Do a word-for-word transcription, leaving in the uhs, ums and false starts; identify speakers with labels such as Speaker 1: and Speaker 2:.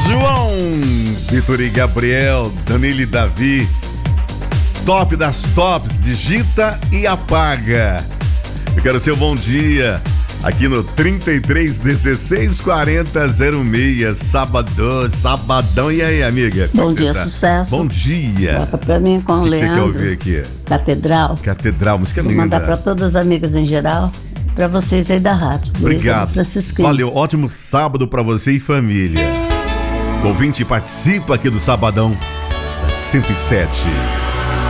Speaker 1: João, Vitor e Gabriel, Danilo e Davi. Top das tops, digita e apaga. Eu quero seu bom dia aqui no trinta e três, dezesseis, quarenta, zero seis, sabadão, sabadão. E aí, amiga?
Speaker 2: Bom dia, tá? Sucesso.
Speaker 1: Bom dia.
Speaker 2: Bota pra mim com o
Speaker 1: que
Speaker 2: Leandro.
Speaker 1: Que você quer ouvir aqui?
Speaker 2: Catedral.
Speaker 1: Catedral, música linda.
Speaker 2: Vou mandar pra todas as amigas em geral, pra vocês aí da rádio.
Speaker 1: Obrigado. Valeu, ótimo sábado pra você e família. O ouvinte participa aqui do Sabadão cento e sete.